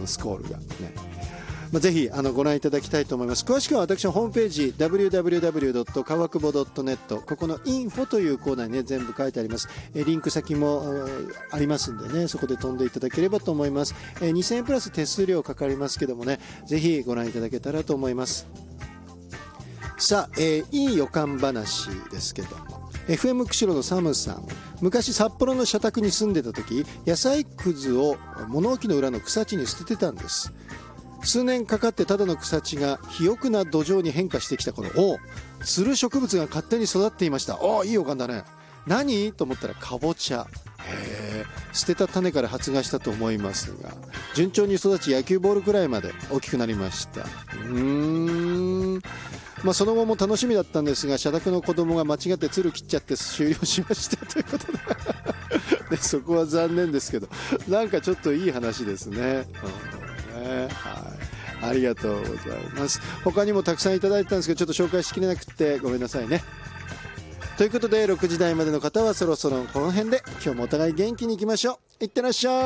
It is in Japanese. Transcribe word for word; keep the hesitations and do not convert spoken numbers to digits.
のスコールがね、まあ、ぜひあのご覧いただきたいと思います。詳しくは私のホームページ ダブリューダブリューダブリュードットかわくぼドットネット、 ここのインフォというコーナーにね全部書いてあります。えリンク先もありますんでね、そこで飛んでいただければと思います。えにせんえんプラス手数料かかりますけどもね、ぜひご覧いただけたらと思います。さあ、えー、いい予感話ですけども、 エフエム 釧路のサムさん、昔札幌の社宅に住んでた時、野菜くずを物置の裏の草地に捨ててたんです。数年かかってただの草地が肥沃な土壌に変化してきた頃、おつる植物が勝手に育っていました。おいい予感だね。何と思ったらかぼちゃ。へー、捨てた種から発芽したと思いますが、順調に育ち野球ボールくらいまで大きくなりました。うーん、まあ、その後も楽しみだったんですが、社宅の子供が間違ってつる切っちゃって終了しましたということででそこは残念ですけど、なんかちょっといい話ですね、うんね、はい、ありがとうございます。他にもたくさんいただいたんですけど、ちょっと紹介しきれなくてごめんなさいね。ということでろくじ台までの方はそろそろこの辺で、今日もお互い元気にいきましょう。いってらっしゃい。